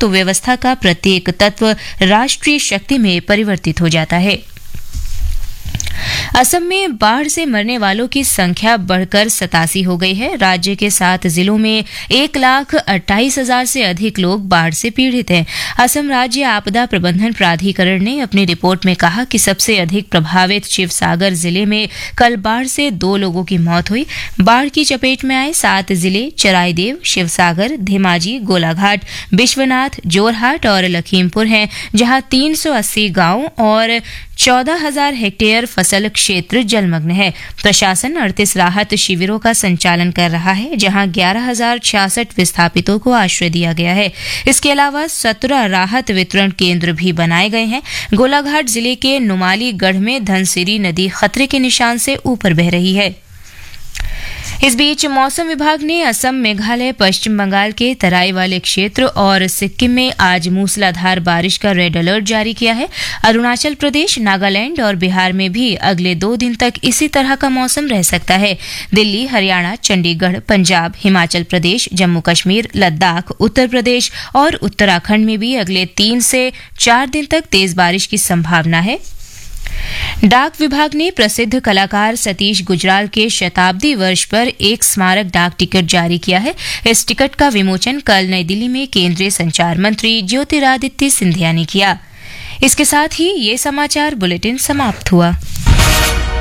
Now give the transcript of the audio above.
तो व्यवस्था का प्रत्येक तत्व राष्ट्रीय शक्ति में परिवर्तित हो जाता है। असम में बाढ़ से मरने वालों की संख्या बढ़कर 87 हो गई है। राज्य के 7 जिलों में 1,28,000 से अधिक लोग बाढ़ से पीड़ित हैं। असम राज्य आपदा प्रबंधन प्राधिकरण ने अपनी रिपोर्ट में कहा कि सबसे अधिक प्रभावित शिवसागर जिले में कल बाढ़ से 2 लोगों की मौत हुई। बाढ़ की चपेट में आए 7 जिले चराईदेव, शिवसागर, धेमाजी, गोलाघाट, विश्वनाथ, जोरहाट और लखीमपुर हैं, जहां 380 गांव और 14,000 हेक्टेयर फसल क्षेत्र जलमग्न है। प्रशासन 38 राहत शिविरों का संचालन कर रहा है, जहां 11,066 विस्थापितों को आश्रय दिया गया है। इसके अलावा 17 राहत वितरण केंद्र भी बनाए गए हैं। गोलाघाट जिले के नुमालीगढ़ में धनसिरी नदी खतरे के निशान से ऊपर बह रही है। इस बीच मौसम विभाग ने असम, मेघालय, पश्चिम बंगाल के तराई वाले क्षेत्र और सिक्किम में आज मूसलाधार बारिश का रेड अलर्ट जारी किया है। अरुणाचल प्रदेश, नागालैंड और बिहार में भी अगले 2 दिन तक इसी तरह का मौसम रह सकता है। दिल्ली, हरियाणा, चंडीगढ़, पंजाब, हिमाचल प्रदेश, जम्मू कश्मीर, लद्दाख, उत्तर प्रदेश और उत्तराखंड में भी अगले 3 से 4 दिन तक तेज बारिश की संभावना है। डाक विभाग ने प्रसिद्ध कलाकार सतीश गुजराल के शताब्दी वर्ष पर एक स्मारक डाक टिकट जारी किया है। इस टिकट का विमोचन कल नई दिल्ली में केंद्रीय संचार मंत्री ज्योतिरादित्य सिंधिया ने किया। इसके साथ ही ये समाचार बुलेटिन समाप्त हुआ।